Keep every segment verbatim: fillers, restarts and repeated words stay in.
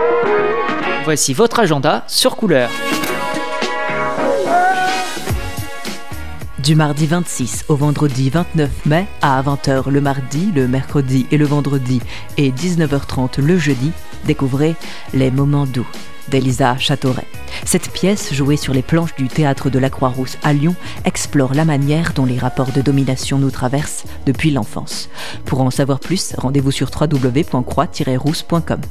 Voici votre agenda sur Couleur. Du mardi vingt-six au vendredi vingt-neuf mai à vingt heures le mardi, le mercredi et le vendredi et dix-neuf heures trente le jeudi, découvrez Les Moments doux d'Elisa Châteauret. Cette pièce, jouée sur les planches du théâtre de la Croix-Rousse à Lyon, explore la manière dont les rapports de domination nous traversent depuis l'enfance. Pour en savoir plus, rendez-vous sur w w w point croix tiret rousse point com.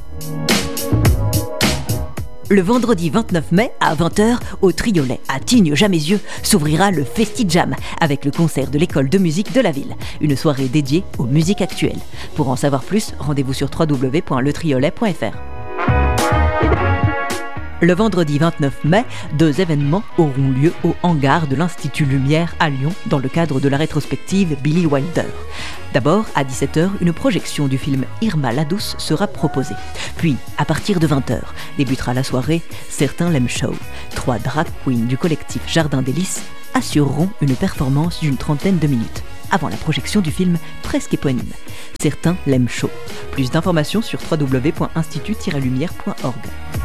Le vendredi vingt-neuf mai à vingt heures, au Triolet à Tignes-Jamézieux, s'ouvrira le Festi-Jam avec le concert de l'école de musique de la ville. Une soirée dédiée aux musiques actuelles. Pour en savoir plus, rendez-vous sur w w w point le triolet point f r. Le vendredi vingt-neuf mai, deux événements auront lieu au hangar de l'Institut Lumière à Lyon dans le cadre de la rétrospective Billy Wilder. D'abord, à dix-sept heures, une projection du film Irma la Douce sera proposée. Puis, à partir de vingt heures, débutera la soirée Certains l'aiment show. Trois drag queens du collectif Jardin des Lys assureront une performance d'une trentaine de minutes avant la projection du film presque éponyme. Certains l'aiment chaud. Plus d'informations sur w w w point institut tiret lumière point org.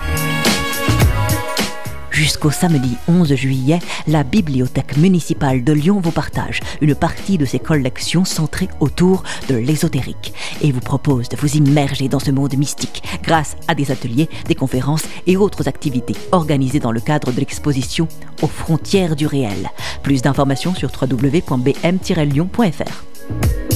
Jusqu'au samedi onze juillet, la Bibliothèque municipale de Lyon vous partage une partie de ses collections centrées autour de l'ésotérique et vous propose de vous immerger dans ce monde mystique grâce à des ateliers, des conférences et autres activités organisées dans le cadre de l'exposition Aux frontières du réel. Plus d'informations sur w w w point b m tiret lyon point f r.